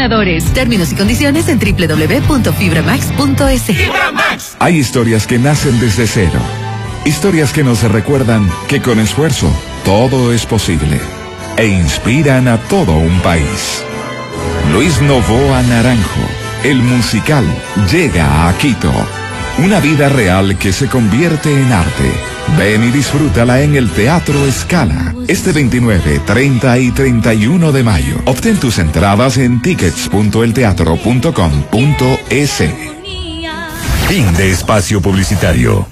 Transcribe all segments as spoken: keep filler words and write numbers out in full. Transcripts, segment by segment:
ganadores. Términos y condiciones en doble u doble u doble u punto fibra max punto es. Fibra Max. Hay historias que nacen desde cero. Historias que nos recuerdan que con esfuerzo todo es posible. E inspiran a todo un país. Luis Novoa Naranjo, el musical, llega a Quito. Una vida real que se convierte en arte. Ven y disfrútala en el Teatro Scala. Este veintinueve, treinta y treinta y uno de mayo. Obtén tus entradas en tickets punto el teatro punto com punto es. Fin de espacio publicitario.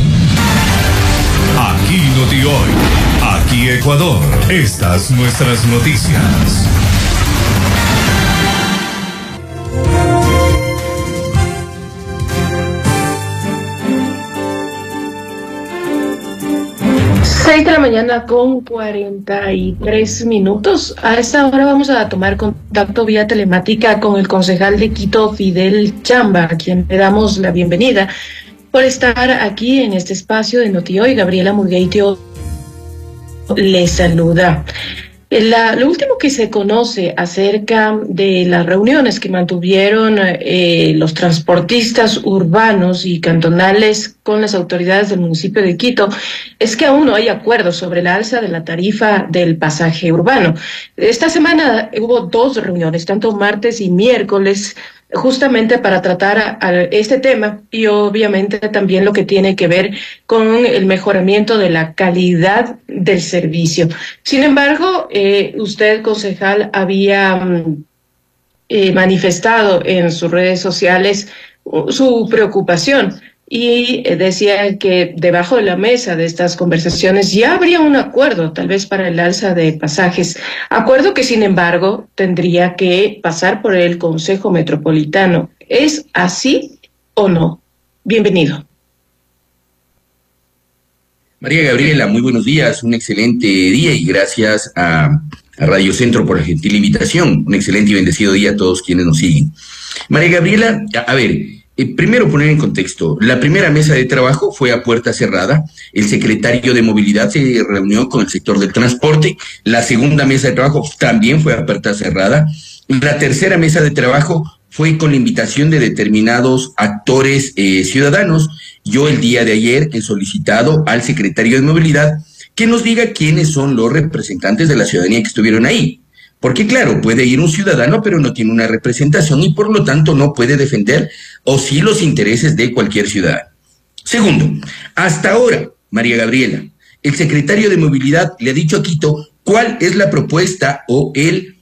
Aquí Noti Hoy, aquí Ecuador. Estas nuestras noticias. seis de la mañana con cuarenta y tres minutos. A esta hora vamos a tomar contacto vía telemática con el concejal de Quito, Fidel Chamba, a quien le damos la bienvenida por estar aquí en este espacio de Noti Hoy. Gabriela Murgueitio le saluda. La, lo último que se conoce acerca de las reuniones que mantuvieron eh, los transportistas urbanos y cantonales con las autoridades del municipio de Quito es que aún no hay acuerdo sobre la alza de la tarifa del pasaje urbano. Esta semana hubo dos reuniones, tanto martes y miércoles, justamente para tratar a, a este tema y obviamente también lo que tiene que ver con el mejoramiento de la calidad del servicio. Sin embargo, eh, usted, concejal, había eh, manifestado en sus redes sociales uh, su preocupación y eh, decía que debajo de la mesa de estas conversaciones ya habría un acuerdo, tal vez para el alza de pasajes, acuerdo que sin embargo tendría que pasar por el Consejo Metropolitano. ¿Es así o no? Bienvenido. María Gabriela, muy buenos días, un excelente día y gracias a, a Radio Centro por la gentil invitación. Un excelente y bendecido día a todos quienes nos siguen. María Gabriela, a, a ver, Eh, primero poner en contexto, la primera mesa de trabajo fue a puerta cerrada, el secretario de Movilidad se reunió con el sector del transporte, la segunda mesa de trabajo también fue a puerta cerrada, la tercera mesa de trabajo fue con la invitación de determinados actores eh, ciudadanos. Yo el día de ayer he solicitado al secretario de Movilidad que nos diga quiénes son los representantes de la ciudadanía que estuvieron ahí. Porque claro, puede ir un ciudadano, pero no tiene una representación y por lo tanto no puede defender o sí los intereses de cualquier ciudadano. Segundo, hasta ahora, María Gabriela, el secretario de Movilidad le ha dicho a Quito cuál es la propuesta o el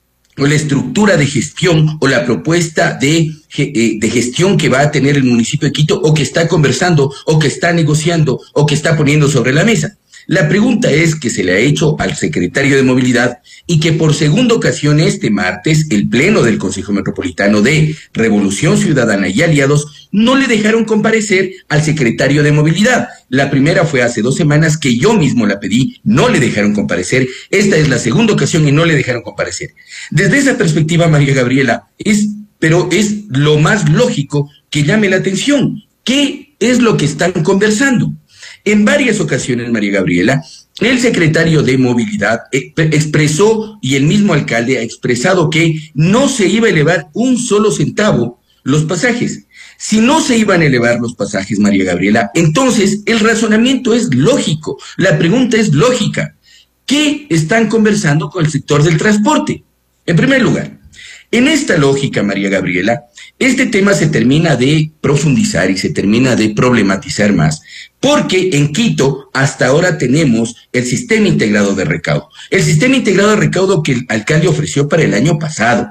o la estructura de gestión o la propuesta de, de gestión que va a tener el municipio de Quito o que está conversando o que está negociando o que está poniendo sobre la mesa. La pregunta es que se le ha hecho al secretario de Movilidad y que por segunda ocasión este martes el Pleno del Consejo Metropolitano de Revolución Ciudadana y Aliados no le dejaron comparecer al secretario de Movilidad. La primera fue hace dos semanas que yo mismo la pedí, no le dejaron comparecer. Esta es la segunda ocasión y no le dejaron comparecer. Desde esa perspectiva, María Gabriela, es, pero es lo más lógico que llame la atención. ¿Qué es lo que están conversando? En varias ocasiones, María Gabriela, el secretario de Movilidad expresó, y el mismo alcalde ha expresado, que no se iba a elevar un solo centavo los pasajes. Si no se iban a elevar los pasajes, María Gabriela, entonces el razonamiento es lógico, la pregunta es lógica. ¿Qué están conversando con el sector del transporte? En primer lugar, en esta lógica, María Gabriela, este tema se termina de profundizar y se termina de problematizar más, porque en Quito hasta ahora tenemos el sistema integrado de recaudo, el sistema integrado de recaudo que el alcalde ofreció para el año pasado.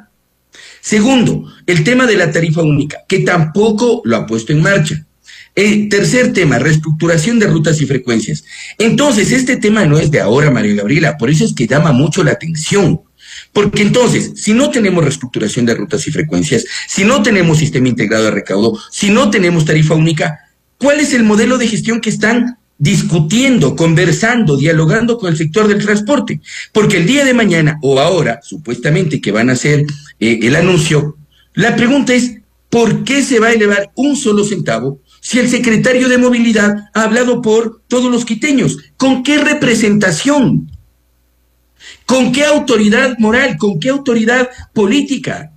Segundo, el tema de la tarifa única, que tampoco lo ha puesto en marcha. El tercer tema, reestructuración de rutas y frecuencias. Entonces, este tema no es de ahora, María Gabriela, por eso es que llama mucho la atención. Porque entonces, si no tenemos reestructuración de rutas y frecuencias, si no tenemos sistema integrado de recaudo, si no tenemos tarifa única, ¿cuál es el modelo de gestión que están discutiendo, conversando, dialogando con el sector del transporte? Porque el día de mañana, o ahora, supuestamente que van a hacer eh, el anuncio, la pregunta es, ¿por qué se va a elevar un solo centavo si el secretario de Movilidad ha hablado por todos los quiteños? ¿Con qué representación? ¿Con qué autoridad moral? ¿Con qué autoridad política?